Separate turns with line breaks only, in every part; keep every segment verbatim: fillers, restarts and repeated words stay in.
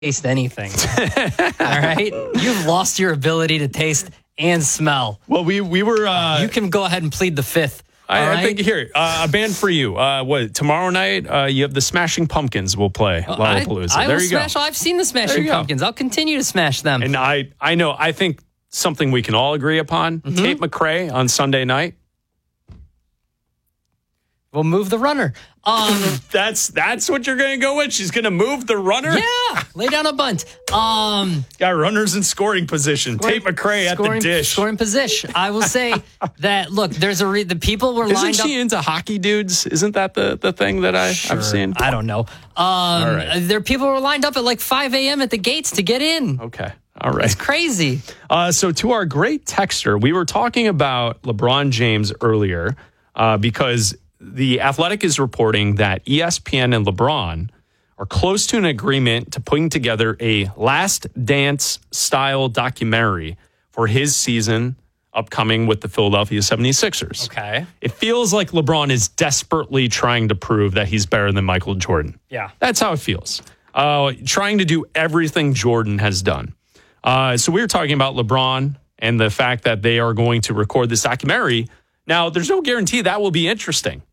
taste anything. All right? You've lost your ability to taste and smell.
Well, we we were... Uh,
you can go ahead and plead the fifth.
I,
right?
I think, here, uh, a band for you. Uh, what, tomorrow night, uh, you have the Smashing Pumpkins will play Lollapalooza.
I, I
there
will
you
smash,
go.
I've seen the Smashing Pumpkins. I'll continue to smash them.
And I, I know, I think something we can all agree upon, mm-hmm. Tate McRae on Sunday night.
We'll move the runner. Um,
that's that's what you're going to go with? She's going to move the runner?
Yeah. Lay down a bunt. Um,
Got runners in scoring position. Scoring, Tate McRae at
scoring,
the dish.
Scoring position. I will say that, look, there's a re- the people were
Isn't
lined up.
Isn't she into hockey dudes? Isn't that the, the thing that I,
sure.
I've seen?
I don't know. Um, All right. There people were lined up at like five a.m. at the gates to get in.
Okay. All right.
It's crazy.
Uh, so to our great texter, we were talking about LeBron James earlier uh, because The Athletic is reporting that E S P N and LeBron are close to an agreement to putting together a Last Dance style documentary for his season upcoming with the Philadelphia seventy-sixers.
Okay.
It feels like LeBron is desperately trying to prove that he's better than Michael Jordan.
Yeah.
That's how it feels. Uh, trying to do everything Jordan has done. Uh, so we were talking about LeBron and the fact that they are going to record this documentary. Now, there's no guarantee that will be interesting.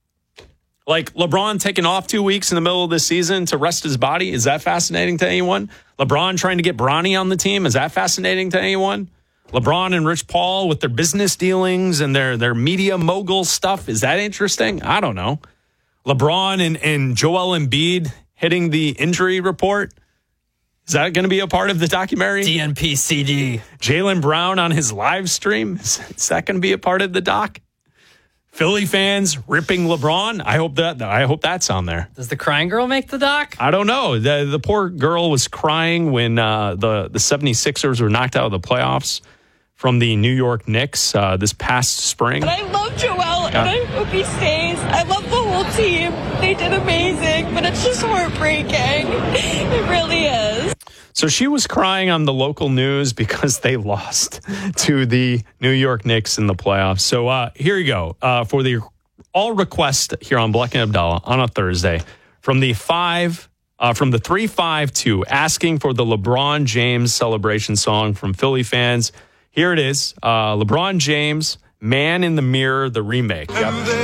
Like LeBron taking off two weeks in the middle of the season to rest his body. Is that fascinating to anyone? LeBron trying to get Bronny on the team. Is that fascinating to anyone? LeBron and Rich Paul with their business dealings and their, their media mogul stuff. Is that interesting? I don't know. LeBron and, and Joel Embiid hitting the injury report. Is that going to be a part of the documentary?
D N P C D.
Jaylen Brown on his live stream. Is, is that going to be a part of the doc? Philly fans ripping LeBron. I hope that I hope that's on there.
Does the crying girl make the doc?
I don't know. The the poor girl was crying when uh, the, the seventy-sixers were knocked out of the playoffs from the New York Knicks uh, this past spring.
And I love Joel, yeah. and I hope he stays. I love the whole team. They did amazing, but it's just heartbreaking. It really is.
So she was crying on the local news because they lost to the New York Knicks in the playoffs. So uh, here you go uh, for the all request here on Bleck and Abdallah on a Thursday from the five, uh, from the three five two, asking for the LeBron James celebration song from Philly fans. Here it is, uh, LeBron James, Man in the Mirror, the remake. Yep.